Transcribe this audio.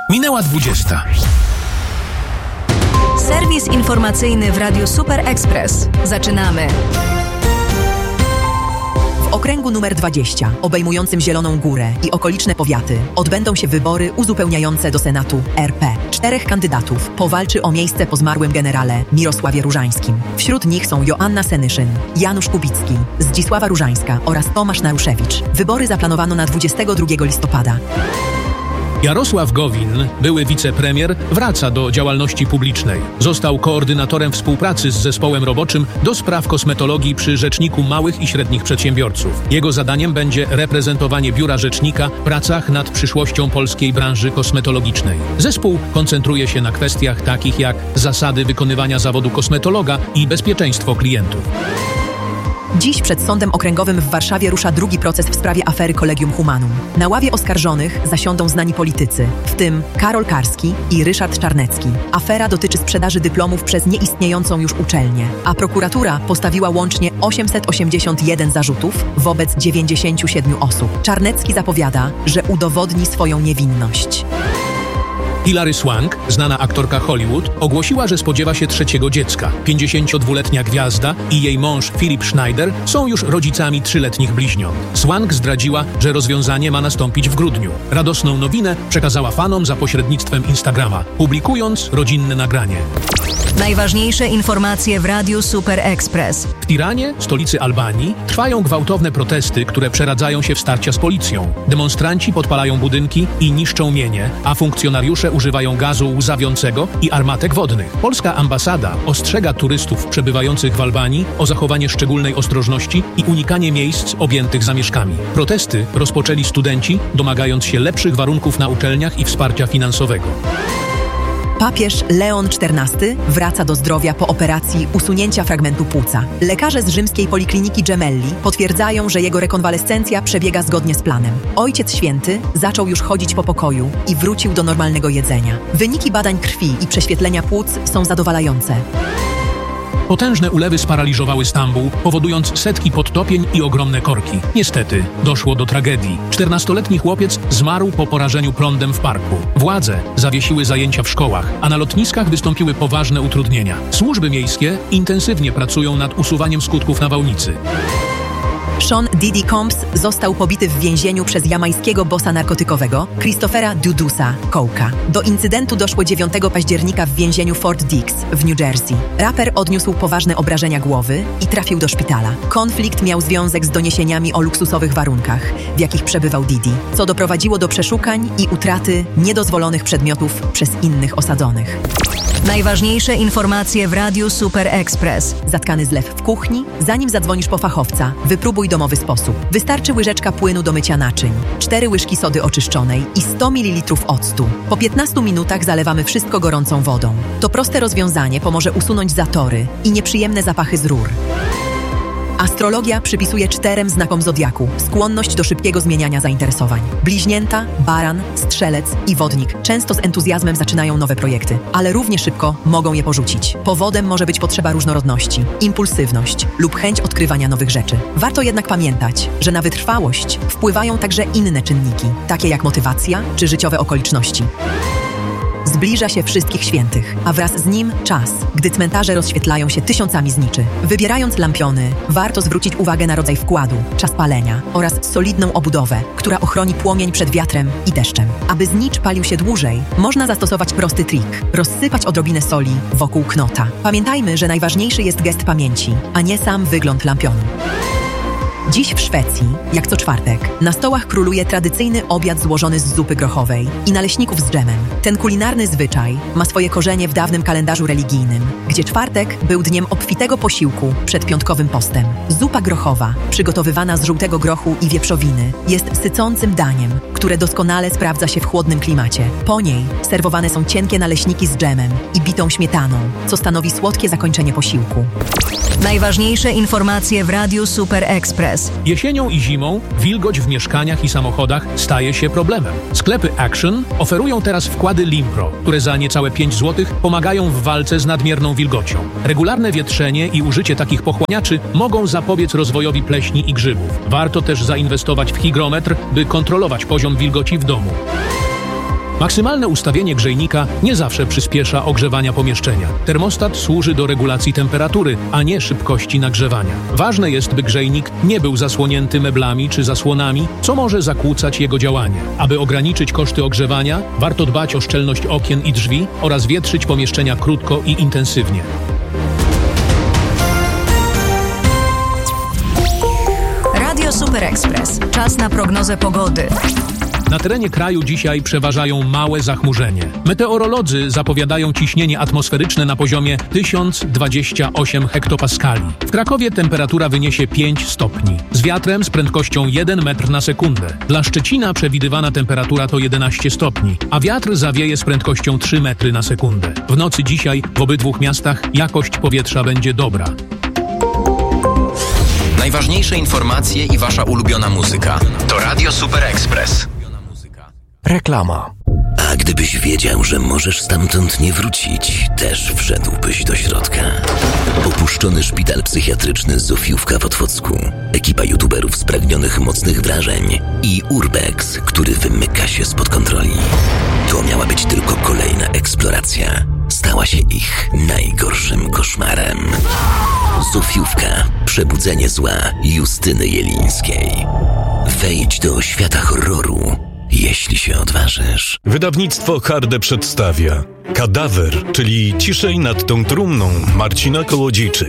Minęła 20. Serwis informacyjny w Radiu Super Express. Zaczynamy. W okręgu numer 20, obejmującym Zieloną Górę i okoliczne powiaty, odbędą się wybory uzupełniające do Senatu RP. 4 kandydatów powalczy o miejsce po zmarłym generale Mirosławie Różańskim. Wśród nich są Joanna Senyszyn, Janusz Kubicki, Zdzisława Różańska oraz Tomasz Naruszewicz. Wybory zaplanowano na 22 listopada. Jarosław Gowin, były wicepremier, wraca do działalności publicznej. Został koordynatorem współpracy z zespołem roboczym do spraw kosmetologii przy Rzeczniku Małych i Średnich Przedsiębiorców. Jego zadaniem będzie reprezentowanie Biura Rzecznika w pracach nad przyszłością polskiej branży kosmetologicznej. Zespół koncentruje się na kwestiach takich jak zasady wykonywania zawodu kosmetologa i bezpieczeństwo klientów. Dziś przed Sądem Okręgowym w Warszawie rusza drugi proces w sprawie afery Collegium Humanum. Na ławie oskarżonych zasiądą znani politycy, w tym Karol Karski i Ryszard Czarnecki. Afera dotyczy sprzedaży dyplomów przez nieistniejącą już uczelnię, a prokuratura postawiła łącznie 881 zarzutów wobec 97 osób. Czarnecki zapowiada, że udowodni swoją niewinność. Hilary Swank, znana aktorka Hollywood, ogłosiła, że spodziewa się 3. dziecka. 52-letnia gwiazda i jej mąż Philip Schneider są już rodzicami 3-letnich bliźniąt. Swank zdradziła, że rozwiązanie ma nastąpić w grudniu. Radosną nowinę przekazała fanom za pośrednictwem Instagrama, publikując rodzinne nagranie. Najważniejsze informacje w Radiu Super Express. W Tiranie, stolicy Albanii, trwają gwałtowne protesty, które przeradzają się w starcia z policją. Demonstranci podpalają budynki i niszczą mienie, a funkcjonariusze używają gazu łzawiącego i armatek wodnych. Polska ambasada ostrzega turystów przebywających w Albanii o zachowanie szczególnej ostrożności i unikanie miejsc objętych zamieszkami. Protesty rozpoczęli studenci, domagając się lepszych warunków na uczelniach i wsparcia finansowego. Papież Leon XIV wraca do zdrowia po operacji usunięcia fragmentu płuca. Lekarze z rzymskiej polikliniki Gemelli potwierdzają, że jego rekonwalescencja przebiega zgodnie z planem. Ojciec Święty zaczął już chodzić po pokoju i wrócił do normalnego jedzenia. Wyniki badań krwi i prześwietlenia płuc są zadowalające. Potężne ulewy sparaliżowały Stambuł, powodując setki podtopień i ogromne korki. Niestety, doszło do tragedii. 14-letni chłopiec zmarł po porażeniu prądem w parku. Władze zawiesiły zajęcia w szkołach, a na lotniskach wystąpiły poważne utrudnienia. Służby miejskie intensywnie pracują nad usuwaniem skutków nawałnicy. Sean Diddy Combs został pobity w więzieniu przez jamańskiego bossa narkotykowego Christophera Dudusa Coke'a. Do incydentu doszło 9 października w więzieniu Fort Dix w New Jersey. Raper odniósł poważne obrażenia głowy i trafił do szpitala. Konflikt miał związek z doniesieniami o luksusowych warunkach, w jakich przebywał Diddy, co doprowadziło do przeszukań i utraty niedozwolonych przedmiotów przez innych osadzonych. Najważniejsze informacje w Radiu Super Express. Zatkany zlew w kuchni? Zanim zadzwonisz po fachowca, wypróbuj domowy sposób. Wystarczy łyżeczka płynu do mycia naczyń, 4 łyżki sody oczyszczonej i 100 ml octu. Po 15 minutach zalewamy wszystko gorącą wodą. To proste rozwiązanie pomoże usunąć zatory i nieprzyjemne zapachy z rur. Astrologia przypisuje 4 znakom zodiaku skłonność do szybkiego zmieniania zainteresowań. Bliźnięta, baran, strzelec i wodnik często z entuzjazmem zaczynają nowe projekty, ale równie szybko mogą je porzucić. Powodem może być potrzeba różnorodności, impulsywność lub chęć odkrywania nowych rzeczy. Warto jednak pamiętać, że na wytrwałość wpływają także inne czynniki, takie jak motywacja czy życiowe okoliczności. Zbliża się Wszystkich Świętych, a wraz z nim czas, gdy cmentarze rozświetlają się tysiącami zniczy. Wybierając lampiony, warto zwrócić uwagę na rodzaj wkładu, czas palenia oraz solidną obudowę, która ochroni płomień przed wiatrem i deszczem. Aby znicz palił się dłużej, można zastosować prosty trik – rozsypać odrobinę soli wokół knota. Pamiętajmy, że najważniejszy jest gest pamięci, a nie sam wygląd lampionu. Dziś w Szwecji, jak co czwartek, na stołach króluje tradycyjny obiad złożony z zupy grochowej i naleśników z dżemem. Ten kulinarny zwyczaj ma swoje korzenie w dawnym kalendarzu religijnym, gdzie czwartek był dniem obfitego posiłku przed piątkowym postem. Zupa grochowa, przygotowywana z żółtego grochu i wieprzowiny, jest sycącym daniem, które doskonale sprawdza się w chłodnym klimacie. Po niej serwowane są cienkie naleśniki z dżemem i bitą śmietaną, co stanowi słodkie zakończenie posiłku. Najważniejsze informacje w Radiu Super Express. Jesienią i zimą wilgoć w mieszkaniach i samochodach staje się problemem. Sklepy Action oferują teraz wkłady Limpro, które za niecałe 5 zł pomagają w walce z nadmierną wilgocią. Regularne wietrzenie i użycie takich pochłaniaczy mogą zapobiec rozwojowi pleśni i grzybów. Warto też zainwestować w hygrometr, by kontrolować poziom wilgoci w domu. Maksymalne ustawienie grzejnika nie zawsze przyspiesza ogrzewania pomieszczenia. Termostat służy do regulacji temperatury, a nie szybkości nagrzewania. Ważne jest, by grzejnik nie był zasłonięty meblami czy zasłonami, co może zakłócać jego działanie. Aby ograniczyć koszty ogrzewania, warto dbać o szczelność okien i drzwi oraz wietrzyć pomieszczenia krótko i intensywnie. Radio Super Express. Czas na prognozę pogody. Na terenie kraju dzisiaj przeważają małe zachmurzenie. Meteorolodzy zapowiadają ciśnienie atmosferyczne na poziomie 1028 hektopaskali. W Krakowie temperatura wyniesie 5 stopni, z wiatrem z prędkością 1 metr na sekundę. Dla Szczecina przewidywana temperatura to 11 stopni, a wiatr zawieje z prędkością 3 metry na sekundę. W nocy dzisiaj w obydwu miastach jakość powietrza będzie dobra. Najważniejsze informacje i wasza ulubiona muzyka to Radio Super Express. Reklama. A gdybyś wiedział, że możesz stamtąd nie wrócić, też wszedłbyś do środka. Opuszczony szpital psychiatryczny Zofiówka w Otwocku, ekipa youtuberów spragnionych mocnych wrażeń i Urbex, który wymyka się spod kontroli. To miała być tylko kolejna eksploracja. Stała się ich najgorszym koszmarem. Zofiówka. Przebudzenie zła Justyny Jelińskiej. Wejdź do świata horroru, jeśli się odważysz. Wydawnictwo Harde przedstawia Kadawer, czyli Ciszej nad tą trumną Marcina Kołodziejczyk.